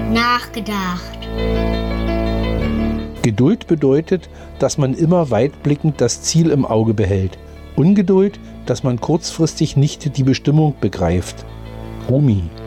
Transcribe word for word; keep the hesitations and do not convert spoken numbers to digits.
Nachgedacht. Geduld bedeutet, dass man immer weitblickend das Ziel im Auge behält. Ungeduld, dass man kurzfristig nicht die Bestimmung begreift. Rumi.